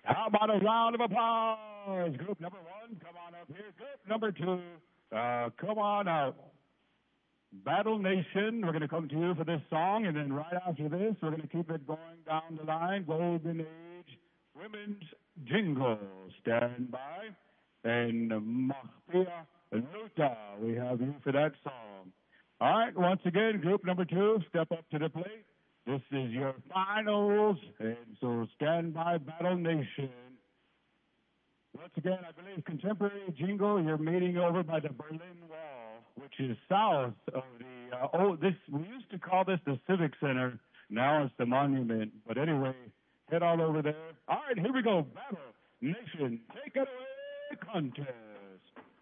How about a round of applause? Group number one, come on up here. Group number two, come on out. Battle Nation, we're going to come to you for this song, and then right after this, we're going to keep it going down the line. Golden Age Women's Jingle. Stand by. And Mahpia Luta, we have you for that song. All right, once again, group number two, step up to the plate. This is your finals, and so stand by, Battle Nation. Once again, I believe Contemporary Jingle, you're meeting over by the Berlin Wall, which is south of the, we used to call this the Civic Center. Now it's the Monument. But anyway, head on over there. All right, here we go. Battle Nation, take it away, contest.